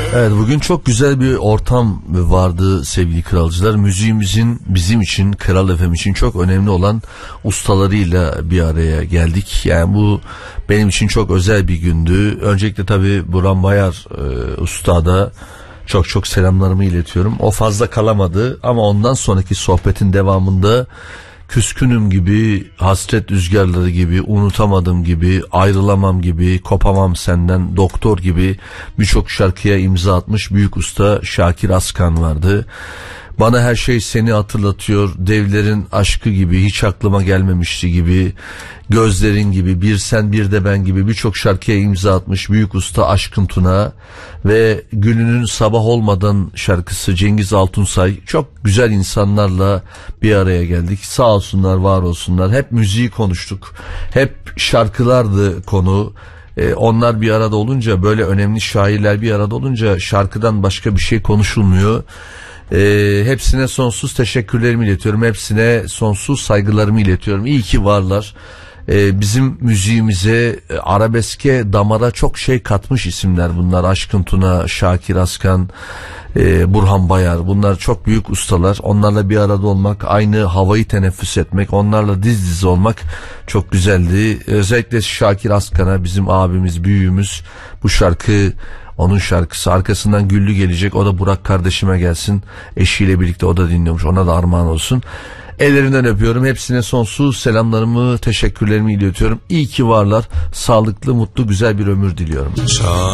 Evet, bugün çok güzel bir ortam vardı sevgili kralcılar. Müziğimizin bizim için, Kral FM için çok önemli olan ustalarıyla bir araya geldik. Yani bu benim için çok özel bir gündü. Öncelikle tabii Burhan Bayar ustada çok selamlarımı iletiyorum. O fazla kalamadı ama ondan sonraki sohbetin devamında küskünüm gibi, hasret rüzgarları gibi, unutamadım gibi, ayrılamam gibi, kopamam senden, doktor gibi birçok şarkıya imza atmış büyük usta Şakir Askan vardı. Bana her şey seni hatırlatıyor, devlerin aşkı gibi, hiç aklıma gelmemişti gibi, gözlerin gibi, bir sen bir de ben gibi birçok şarkıya imza atmış büyük usta Aşkın Tuna ve Gününün Sabah Olmadan şarkısı Cengiz Altunsay. Çok güzel insanlarla bir araya geldik. Sağ olsunlar, var olsunlar. Hep müziği konuştuk. Hep şarkılardı konu. Onlar bir arada olunca, böyle önemli şairler bir arada olunca şarkıdan başka bir şey konuşulmuyor. Hepsine sonsuz teşekkürlerimi iletiyorum. Hepsine sonsuz saygılarımı iletiyorum. İyi ki varlar. Bizim müziğimize, arabeske, damara çok şey katmış isimler bunlar. Aşkın Tuna, Şakir Askan, Burhan Bayar, bunlar çok büyük ustalar. Onlarla bir arada olmak, aynı havayı teneffüs etmek, onlarla diz diz olmak çok güzeldi. Özellikle Şakir Askan'a, bizim abimiz, büyüğümüz, bu şarkı onun şarkısı. Arkasından Güllü gelecek, o da Burak kardeşime gelsin, eşiyle birlikte o da dinliyormuş, ona da armağan olsun. Ellerinden öpüyorum. Hepsine sonsuz selamlarımı, teşekkürlerimi iletiyorum. İyi ki varlar. Sağlıklı, mutlu, güzel bir ömür diliyorum.